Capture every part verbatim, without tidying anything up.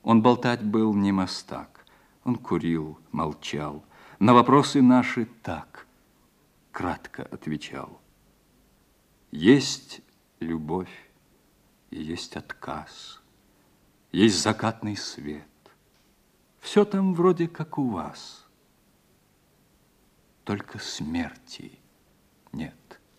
Он болтать был не мастак, он курил, молчал, на вопросы наши так кратко отвечал. Есть любовь и есть отказ, есть закатный свет. Все там вроде как у вас, только смерти нет.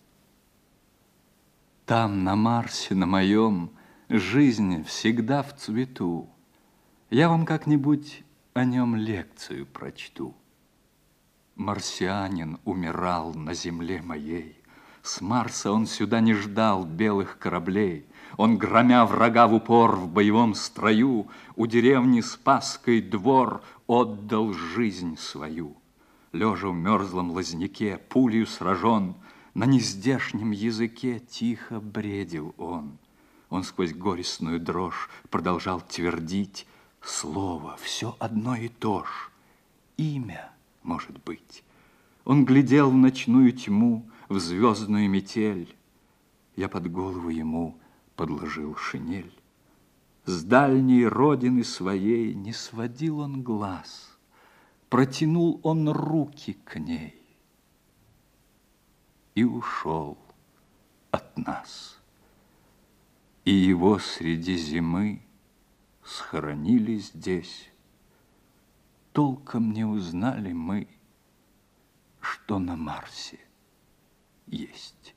Там, на Марсе, на моем, жизнь всегда в цвету. Я вам как-нибудь о нем лекцию прочту. Марсианин умирал на земле моей. С Марса он сюда не ждал белых кораблей. Он, громя врага в упор в боевом строю, у деревни Спасской двор отдал жизнь свою. Лежа в мерзлом лозняке, пулею сражен, на нездешнем языке тихо бредил он. Он сквозь горестную дрожь продолжал твердить слово, все одно и то ж, имя, может быть. Он глядел в ночную тьму, в звездную метель. Я под голову ему подложил шинель. С дальней родины своей не сводил он глаз, протянул он руки к ней и ушел от нас. И его среди зимы схоронили здесь. Толком не узнали мы, что на Марсе есть.